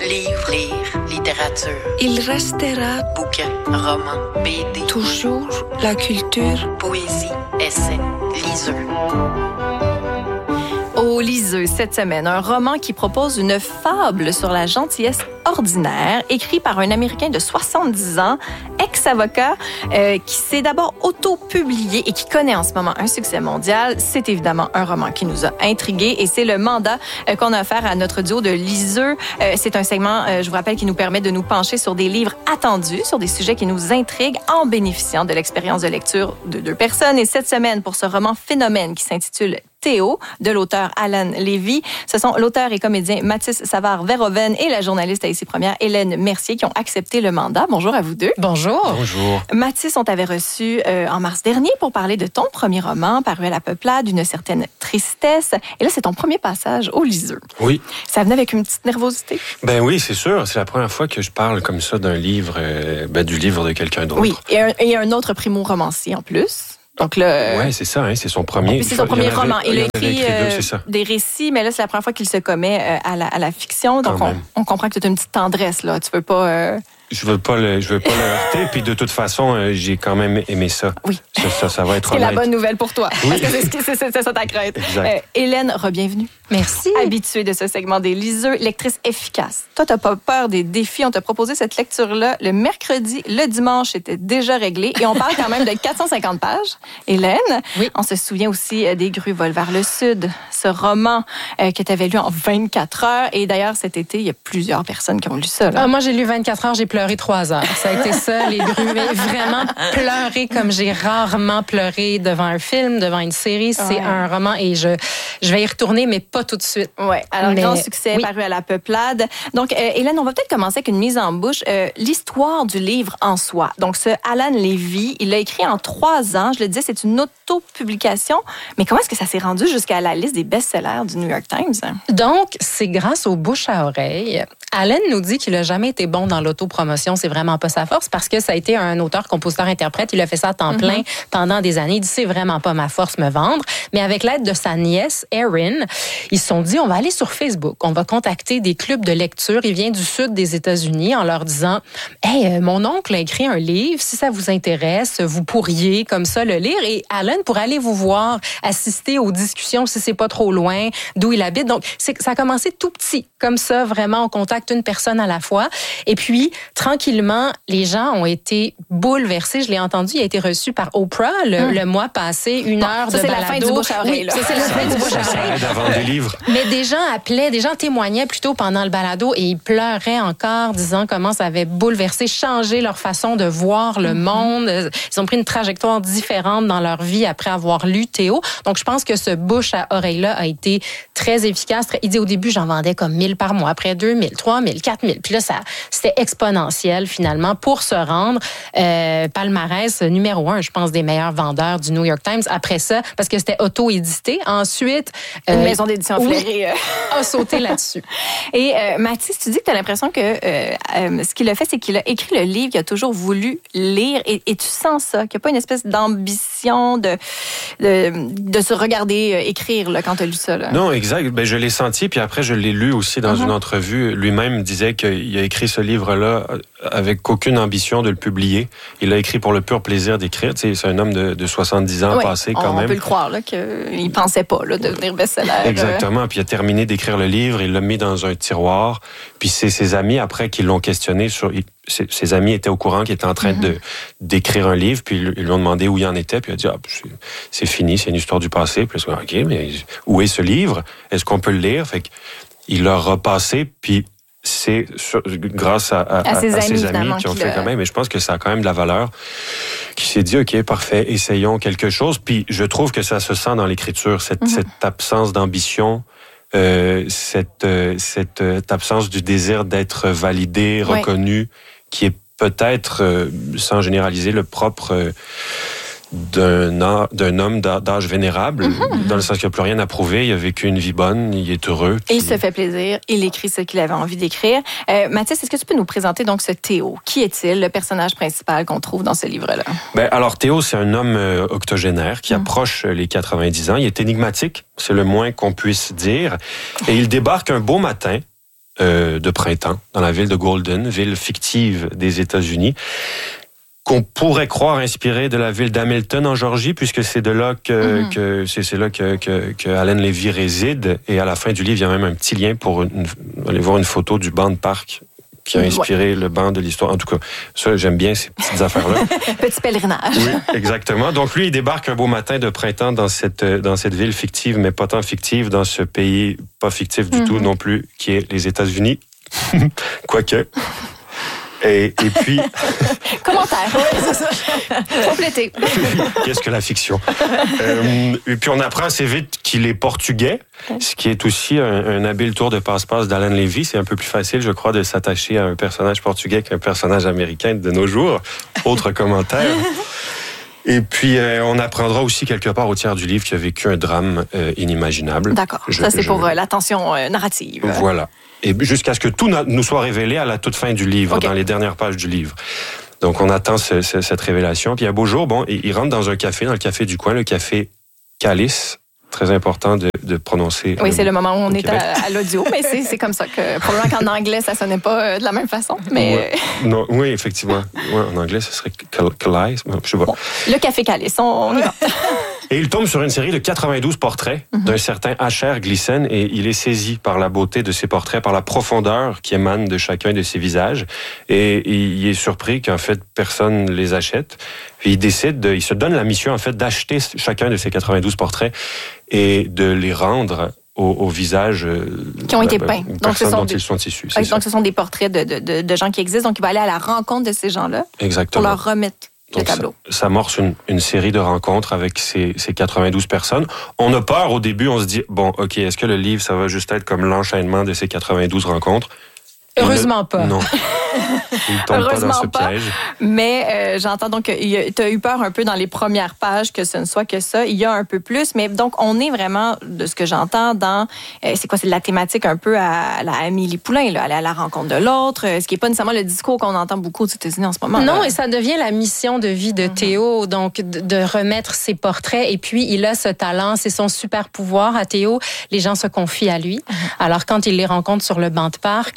Livre, lire, littérature. Il restera Bouquin, roman, BD. toujours la culture. Poésie, essai, liseux. Au Liseux, cette semaine, un roman qui propose une fable sur la gentillesse ordinaire, écrit par un Américain de 70 ans, ex-avocat, qui s'est d'abord auto-publié et qui connaît en ce moment un succès mondial. C'est évidemment un roman qui nous a intrigués et c'est le mandat qu'on a offert à notre duo de liseux. C'est un segment, je vous rappelle, qui nous permet de nous pencher sur des livres attendus, sur des sujets qui nous intriguent en bénéficiant de l'expérience de lecture de deux personnes. Et cette semaine, pour ce roman phénomène qui s'intitule Théo, de l'auteur Alan Lévy. Ce sont l'auteur et comédien Mathis Savard-Verhoeven et la journaliste à Ici Première, Hélène Mercier, qui ont accepté le mandat. Bonjour à vous deux. Bonjour. Bonjour. Mathis, on t'avait reçu en mars dernier pour parler de ton premier roman, paru à la Peuplade, Une certaine tristesse. Et là, c'est ton premier passage au Liseux. Oui. Ça venait avec une petite nervosité? Ben oui, c'est sûr. C'est la première fois que je parle comme ça d'un livre, du livre de quelqu'un d'autre. Oui, et un autre primo-romancier en plus. Donc là, ouais, c'est ça, hein, c'est son premier. C'est son premier roman. Il a écrit deux, des récits, mais là, c'est la première fois qu'il se commet à la fiction. Donc, on comprend que tu as une petite tendresse, là. Tu veux pas... Je veux pas le heurter, puis de toute façon, j'ai quand même aimé ça. Oui. Ça va être c'est la bonne nouvelle pour toi. Oui. Parce que c'est ça ta crainte. Hélène, re-bienvenue. Merci. Habituée de ce segment des liseux, lectrice efficace. Toi, t'as pas peur des défis. On t'a proposé cette lecture-là le mercredi. Le dimanche était déjà réglé. Et on parle quand même de 450 pages. Hélène, oui. On se souvient aussi des Grues volent vers le sud. Ce roman que tu avais lu en 24 heures. Et d'ailleurs, cet été, il y a plusieurs personnes qui ont lu ça. Là. Moi, j'ai lu 24 heures, j'ai pleuré 3 heures. Ça a été ça, les Grues. Mais vraiment pleurer comme j'ai rarement pleuré devant un film, devant une série. C'est un roman et je vais y retourner, mais pas tout de suite. Oui, alors grand succès, oui. Paru à la Peuplade. Donc, Hélène, on va peut-être commencer avec une mise en bouche. L'histoire du livre en soi. Donc, ce Alan Lévy, il l'a écrit en 3 ans. Je le disais, c'est une auto-publication. Mais comment est-ce que ça s'est rendu jusqu'à la liste des best-sellers du New York Times? Donc, c'est grâce aux bouche à oreille. Alan nous dit qu'il n'a jamais été bon dans l'autopromotion. C'est vraiment pas sa force parce que ça a été un auteur, compositeur, interprète. Il a fait ça à temps plein pendant des années. Il dit, c'est vraiment pas ma force me vendre. Mais avec l'aide de sa nièce, Erin, ils se sont dit, on va aller sur Facebook. On va contacter des clubs de lecture. Il vient du sud des États-Unis en leur disant, hey, mon oncle a écrit un livre. Si ça vous intéresse, vous pourriez comme ça le lire. Et Alan pourrait aller vous voir, assister aux discussions si c'est pas trop loin d'où il habite. Donc, ça a commencé tout petit. Comme ça, vraiment, on contacte une personne à la fois. Et puis, tranquillement, les gens ont été bouleversés. Je l'ai entendu, il a été reçu par Oprah le mois passé, 1 heure de balado. C'est la fin du bouche à oreille. Oui, c'est la fin du bouche à oreille. Ça aide à vendre des livres. Mais des gens appelaient, des gens témoignaient plutôt pendant le balado et ils pleuraient encore, disant comment ça avait bouleversé, changé leur façon de voir le monde. Ils ont pris une trajectoire différente dans leur vie après avoir lu Théo. Donc, je pense que ce bouche à oreille-là a été très efficace. Il dit au début, j'en vendais comme 1000 par mois, après 2000, 3000, 4000. Puis là, c'était exponentiel finalement pour se rendre palmarès numéro 1, je pense, des meilleurs vendeurs du New York Times. Après ça, parce que c'était auto-édité. Ensuite, une maison d'édition flairée a sauté là-dessus. Et Mathis, tu dis que tu as l'impression que ce qu'il a fait, c'est qu'il a écrit le livre qu'il a toujours voulu lire. Et tu sens ça, qu'il n'y a pas une espèce d'ambition de se regarder écrire là, quand tu as lu ça. Là. Non, exact. Ben, je l'ai senti, puis après, je l'ai lu aussi dans une entrevue. Lui-même disait qu'il a écrit ce livre-là avec aucune ambition de le publier. Il l'a écrit pour le pur plaisir d'écrire. Tu sais, c'est un homme de 70 ans passé quand même. On peut le croire là, qu'il ne pensait pas là, devenir best-seller. Exactement. Puis il a terminé d'écrire le livre, il l'a mis dans un tiroir. Puis c'est ses amis, après, qui l'ont questionné sur... Ses amis étaient au courant qu'il était en train d'écrire un livre, puis ils lui ont demandé où il en était, puis il a dit c'est fini, c'est une histoire du passé. Puis il a dit, OK, mais où est ce livre? Est-ce qu'on peut le lire? Fait qu'il l'a repassé, puis c'est grâce à ses amis qui ont fait quand même. Mais je pense que ça a quand même de la valeur. Qui s'est dit, OK, parfait, essayons quelque chose. Puis je trouve que ça se sent dans l'écriture, cette absence d'ambition. Cette absence du désir d'être validé, reconnu, qui est peut-être, sans généraliser, le propre d'un homme d'âge vénérable, dans le sens qu'il n'a plus rien à prouver, il a vécu une vie bonne, il est heureux. Et il se fait plaisir, il écrit ce qu'il avait envie d'écrire. Mathis, est-ce que tu peux nous présenter donc ce Théo? Qui est-il, le personnage principal qu'on trouve dans ce livre-là? Alors, Théo, c'est un homme octogénaire qui approche les 90 ans. Il est énigmatique, c'est le moins qu'on puisse dire. Et il débarque un beau matin de printemps dans la ville de Golden, ville fictive des États-Unis, qu'on pourrait croire inspirée de la ville d'Hamilton en Georgie, puisque c'est de là c'est là que Allen Levy réside. Et à la fin du livre, il y a même un petit lien pour aller voir une photo du banc de parc qui a inspiré le banc de l'histoire. En tout cas, ça, j'aime bien ces petites affaires-là. Petit pèlerinage. Oui, exactement. Donc, lui, il débarque un beau matin de printemps dans cette ville fictive, mais pas tant fictive, dans ce pays pas fictif du tout non plus, qui est les États-Unis. Quoique. Et puis... Commentaire. Oui, c'est ça. Complété. Qu'est-ce que la fiction? Et puis on apprend assez vite qu'il est portugais, ce qui est aussi un habile tour de passe-passe d'Allen Levy. C'est un peu plus facile, je crois, de s'attacher à un personnage portugais qu'un personnage américain de nos jours. Autre commentaire. Et puis, on apprendra aussi quelque part au tiers du livre qu'il a vécu un drame inimaginable. D'accord. Ça, c'est pour l'attention narrative. Voilà. Et jusqu'à ce que tout nous soit révélé à la toute fin du livre, dans les dernières pages du livre. Donc, on attend cette révélation. Puis, un beau jour, il rentre dans un café, dans le café du coin, le café Calice. Très important de prononcer. Oui, c'est le moment où on est à l'audio, mais c'est comme ça que probablement qu'en anglais, ça sonnait pas de la même façon. Mais ouais. Non, oui, effectivement. Ouais, en anglais, ce serait Calice. Je sais pas. Bon, le café Calice, on y va. Et il tombe sur une série de 92 portraits d'un certain Asher Gleason et il est saisi par la beauté de ces portraits, par la profondeur qui émane de chacun de ces visages. Et il est surpris qu'en fait, personne les achète. Puis il se donne la mission en fait d'acheter chacun de ces 92 portraits et de les rendre aux visages qui ont été peints. Donc, dont ils sont issus. Donc, ce sont des portraits de gens qui existent. Donc, il va aller à la rencontre de ces gens-là. Exactement. Pour leur remettre le tableau. Ça amorce une série de rencontres avec ces 92 personnes. On a peur au début, on se dit, bon, OK, est-ce que le livre, ça va juste être comme l'enchaînement de ces 92 rencontres? Heureusement pas. Non. Il ne tombe pas dans ce piège. Mais j'entends donc que tu as eu peur un peu dans les premières pages que ce ne soit que ça. Il y a un peu plus. Mais donc, on est vraiment, de ce que j'entends, dans... c'est quoi? C'est de la thématique un peu à la Amélie Poulain, là, aller à la rencontre de l'autre. Ce qui n'est pas nécessairement le discours qu'on entend beaucoup aux États-Unis en ce moment. Non, et ça devient la mission de vie de Théo, donc de remettre ses portraits. Et puis, il a ce talent, c'est son super pouvoir à Théo. Les gens se confient à lui. Alors, quand il les rencontre sur le banc de parc,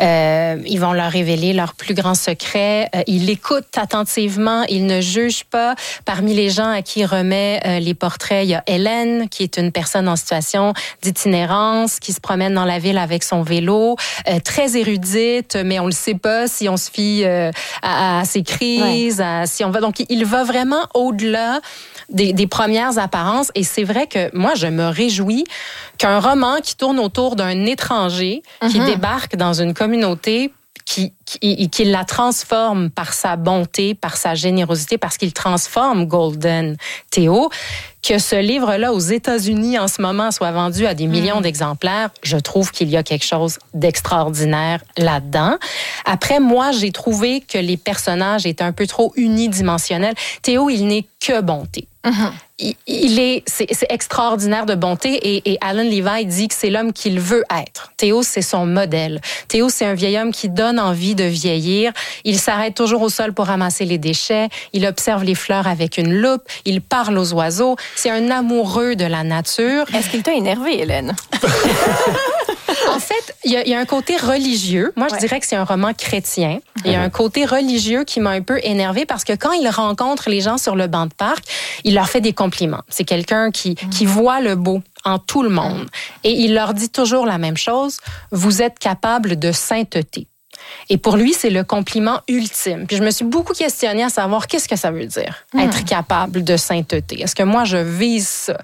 ils vont leur révéler leurs plus grands secrets. Il écoute attentivement, il ne juge pas. Parmi les gens à qui il remet les portraits, il y a Hélène, qui est une personne en situation d'itinérance, qui se promène dans la ville avec son vélo, très érudite, mais on le sait pas si on se fie à ses crises, si on va. Donc, il va vraiment au-delà des premières apparences. Et c'est vrai que moi, je me réjouis qu'un roman qui tourne autour d'un étranger qui débarque dans une communauté qui la transforme par sa bonté, par sa générosité, parce qu'il transforme Golden Théo, que ce livre-là aux États-Unis en ce moment soit vendu à des millions d'exemplaires, je trouve qu'il y a quelque chose d'extraordinaire là-dedans. Après, moi, j'ai trouvé que les personnages étaient un peu trop unidimensionnels. Théo, il n'est que bonté. C'est extraordinaire de bonté et Allen Levy dit que c'est l'homme qu'il veut être. Théo, c'est son modèle. Théo, c'est un vieil homme qui donne envie de vieillir. Il s'arrête toujours au sol pour ramasser les déchets. Il observe les fleurs avec une loupe. Il parle aux oiseaux. C'est un amoureux de la nature. Est-ce qu'il t'a énervé, Hélène? En fait, il y a un côté religieux. Moi, je dirais que c'est un roman chrétien. Il y a un côté religieux qui m'a un peu énervée parce que quand il rencontre les gens sur le banc de parc, il leur fait des compliments. C'est quelqu'un qui voit le beau en tout le monde. Et il leur dit toujours la même chose. Vous êtes capable de sainteté. Et pour lui, c'est le compliment ultime. Puis je me suis beaucoup questionnée à savoir qu'est-ce que ça veut dire, être capable de sainteté. Est-ce que moi, je vise ça?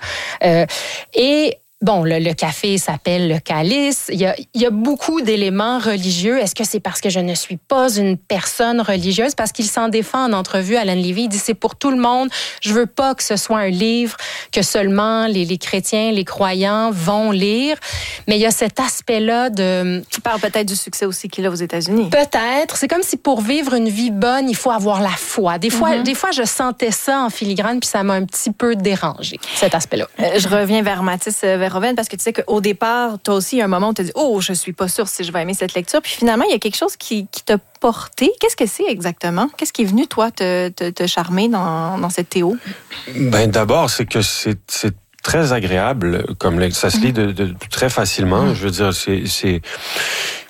Bon, le café s'appelle le Calice. Il y a beaucoup d'éléments religieux. Est-ce que c'est parce que je ne suis pas une personne religieuse? Parce qu'il s'en défend en entrevue, Allen Levy. Il dit, c'est pour tout le monde. Je veux pas que ce soit un livre que seulement les chrétiens, les croyants vont lire. Mais il y a cet aspect-là de... Tu parles peut-être du succès aussi qu'il a aux États-Unis. Peut-être. C'est comme si pour vivre une vie bonne, il faut avoir la foi. Des fois, je sentais ça en filigrane, puis ça m'a un petit peu dérangé, cet aspect-là. Je reviens vers Mathis Verhoeven, parce que tu sais qu'au départ, toi aussi, il y a un moment où tu te dis « Oh, je suis pas sûre si je vais aimer cette lecture ». Puis finalement, il y a quelque chose qui t'a porté. Qu'est-ce que c'est exactement? Qu'est-ce qui est venu, toi, te charmer dans cette Théo? Ben, d'abord, c'est que c'est très agréable. Ça se lit de très facilement. Je veux dire,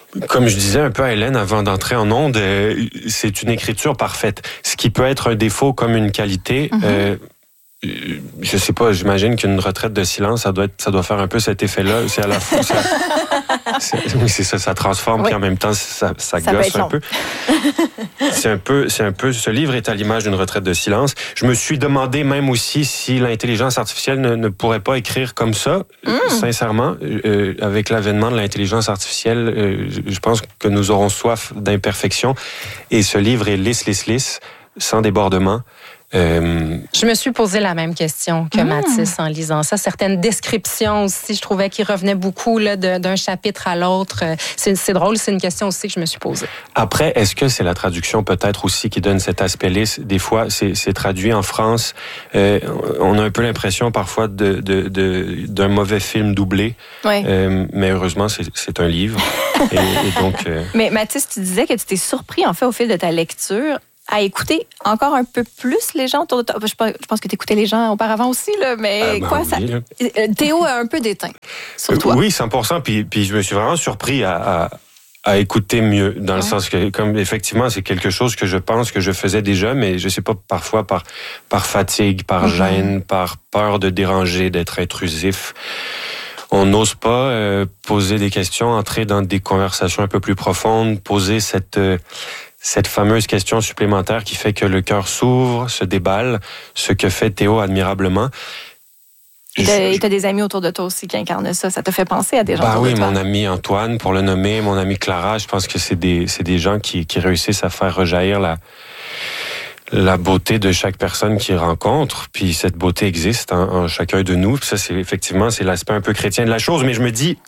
Comme je disais un peu à Hélène avant d'entrer en onde, c'est une écriture parfaite. Ce qui peut être un défaut comme une qualité. Je sais pas, j'imagine qu'une retraite de silence, ça doit faire un peu cet effet-là. C'est à la fois... oui, c'est ça, ça transforme, puis en même temps, ça gosse un peu. C'est un peu, ce livre est à l'image d'une retraite de silence. Je me suis demandé même aussi si l'intelligence artificielle ne pourrait pas écrire comme ça. Sincèrement, avec l'avènement de l'intelligence artificielle, je pense que nous aurons soif d'imperfection. Et ce livre est lisse, sans débordement. Je me suis posé la même question que Mathis en lisant ça. Certaines descriptions aussi, je trouvais qu'ils revenaient beaucoup là, d'un chapitre à l'autre. C'est drôle, c'est une question aussi que je me suis posée. Après, est-ce que c'est la traduction peut-être aussi qui donne cet aspect lisse? Des fois, c'est traduit en France. On a un peu l'impression parfois d'un mauvais film doublé. Oui. Mais heureusement, c'est un livre. et donc, Mais Mathis, tu disais que tu t'es surpris en fait au fil de ta lecture à écouter encore un peu plus les gens autour de toi. Je pense que tu écoutais les gens auparavant aussi, là, mais Théo a un peu déteint sur toi. Oui, 100%. Puis je me suis vraiment surpris à écouter mieux, dans le sens que, comme effectivement, c'est quelque chose que je pense que je faisais déjà, mais je sais pas, parfois par fatigue, par gêne, par peur de déranger, d'être intrusif. On n'ose pas poser des questions, entrer dans des conversations un peu plus profondes, poser cette fameuse question supplémentaire qui fait que le cœur s'ouvre, se déballe, ce que fait Théo admirablement. Et t'as des amis autour de toi aussi qui incarnent ça. Ça te fait penser à des gens autour de toi? Oui, mon ami Antoine, pour le nommer, mon ami Clara, je pense que c'est des gens qui réussissent à faire rejaillir la beauté de chaque personne qu'ils rencontrent. Puis cette beauté existe en chacun de nous. Puis ça, c'est l'aspect un peu chrétien de la chose. Mais je me dis,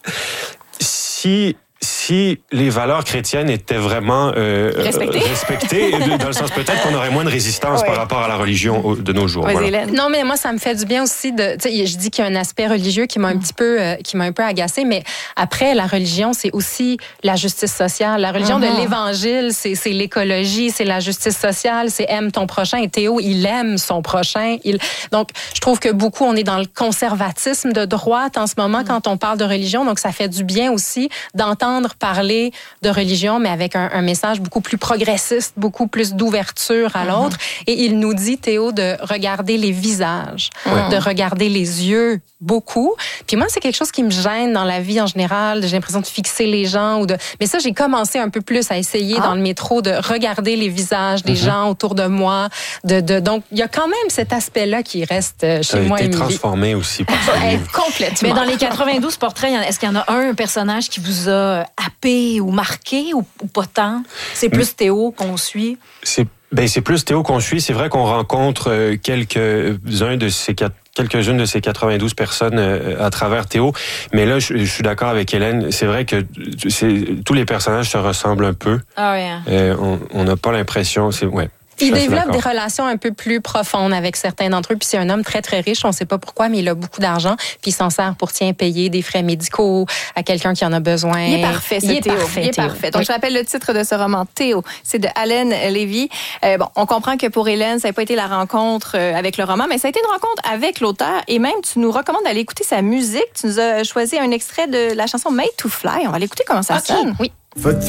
si les valeurs chrétiennes étaient vraiment respectées, dans le sens peut-être qu'on aurait moins de résistance par rapport à la religion de nos jours. Voilà. Non, mais moi, ça me fait du bien aussi de... Je dis qu'il y a un aspect religieux qui m'a un petit peu, agacée, mais après, la religion, c'est aussi la justice sociale. La religion de l'Évangile, c'est l'écologie, c'est la justice sociale, c'est aime ton prochain. Et Théo, il aime son prochain. Donc, je trouve que beaucoup, on est dans le conservatisme de droite en ce moment quand on parle de religion. Donc, ça fait du bien aussi d'entendre parler de religion, mais avec un message beaucoup plus progressiste, beaucoup plus d'ouverture à l'autre. Et il nous dit, Théo, de regarder les visages, de regarder les yeux beaucoup. Puis moi, c'est quelque chose qui me gêne dans la vie en général. J'ai l'impression de fixer les gens. Mais ça, j'ai commencé un peu plus à essayer dans le métro de regarder les visages des gens autour de moi. Donc, il y a quand même cet aspect-là qui reste chez moi, Émilie. Ça a été transformé aussi par ce livre. Complètement. Mais dans les 92 portraits, est-ce qu'il y en a un personnage qui vous a happé ou marqué ou pas tant? C'est plus Théo qu'on suit? C'est plus Théo qu'on suit. C'est vrai qu'on rencontre quelques-unes de ces 92 personnes à travers Théo. Mais là, je suis d'accord avec Hélène. C'est vrai que tous les personnages se ressemblent un peu. Ah ouais. On n'a pas l'impression... Il développe des relations un peu plus profondes avec certains d'entre eux. Puis c'est un homme très, très riche. On ne sait pas pourquoi, mais il a beaucoup d'argent. Puis il s'en sert pour payer des frais médicaux à quelqu'un qui en a besoin. Il est parfait, Théo. Il est parfait. Donc, je rappelle le titre de ce roman, Théo. C'est de Allen Lévy. On comprend que pour Hélène, ça n'a pas été la rencontre avec le roman, mais ça a été une rencontre avec l'auteur. Et même, tu nous recommandes d'aller écouter sa musique. Tu nous as choisi un extrait de la chanson Made to Fly. On va l'écouter comment ça sonne. Oui.